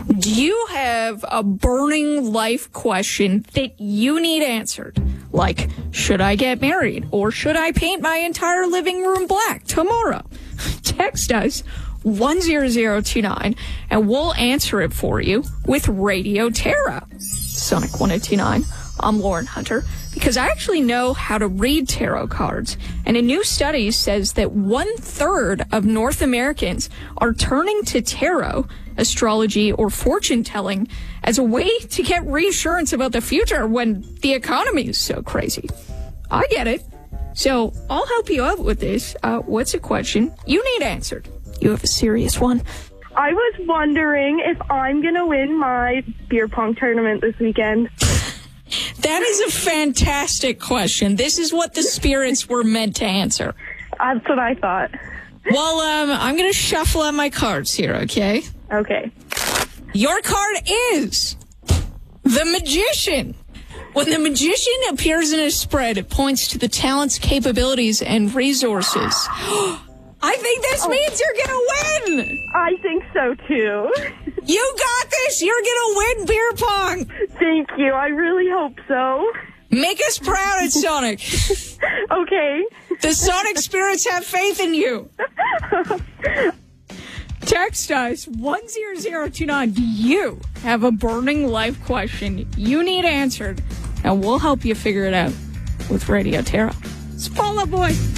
Do you have a burning life question that you need answered? Like, should I get married? Or should I paint my entire living room black tomorrow? Text us 10029 and we'll answer it for you with Radio Tarot. Sonic 1029. I'm Lauren Hunter, because I actually know how to read tarot cards. And a new study says that 1/3 of North Americans are turning to tarot, astrology, or fortune telling as a way to get reassurance about the future when the economy is so crazy. I get it. So I'll help you out with this. What's a question you need answered? You have a serious one. I was wondering if I'm going to win my beer pong tournament this weekend. That is a fantastic question. This is what the spirits were meant to answer. That's what I thought. Well, I'm going to shuffle out my cards here, okay? Okay. Your card is the Magician. When the Magician appears in a spread, it points to the talents, capabilities, and resources. I think this means you're going to win. I think so, too. You got this. You're going to win beer pong. Thank you. I really hope so. Make us proud at Sonic. Okay. The Sonic spirits have faith in you. Text us 10029. Do you have a burning life question you need answered? And we'll help you figure it out with Radio Tarot. It's Fall Out Boy.